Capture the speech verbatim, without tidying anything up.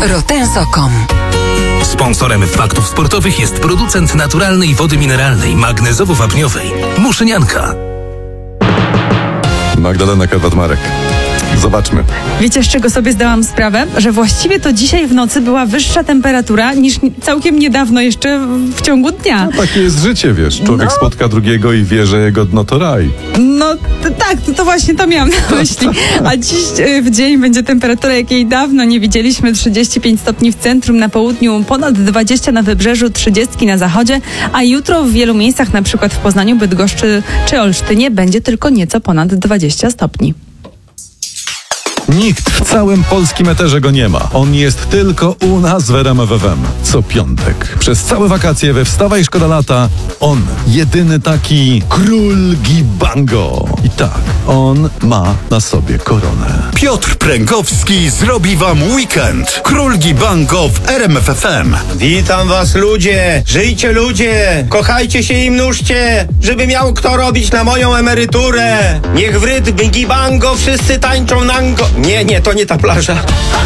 rotenso kropka com. Sponsorem Faktów Sportowych jest producent naturalnej wody mineralnej magnezowo-wapniowej Muszynianka. Magdalena Kawat-Marek. Zobaczmy. Wiecie, z czego sobie zdałam sprawę? Że właściwie to dzisiaj w nocy była wyższa temperatura niż całkiem niedawno jeszcze w ciągu dnia. No, takie jest życie, wiesz. Człowiek No. spotka drugiego i wie, że jego dno to raj. No t- tak, to, to właśnie to miałam na myśli. A dziś y, w dzień będzie temperatura, jakiej dawno nie widzieliśmy. trzydzieści pięć stopni w centrum, na południu ponad dwadzieścia na wybrzeżu, trzydzieści na zachodzie. A jutro w wielu miejscach, na przykład w Poznaniu, Bydgoszczy czy Olsztynie, będzie tylko nieco ponad dwadzieścia stopni. Nikt w całym polskim eterze go nie ma. On jest tylko u nas w R M F F M. Co piątek. Przez całe wakacje we Wstawaj Szkoda Lata on, jedyny taki król Gibango. I tak, on ma na sobie koronę. Piotr Pręgowski zrobi wam weekend. Król Gibango w R M F F M. Witam was, ludzie! Żyjcie, ludzie! Kochajcie się i mnóżcie, żeby miał kto robić na moją emeryturę! Niech w rytm Gibango wszyscy tańczą nango... Nie, nie, to nie ta plaża.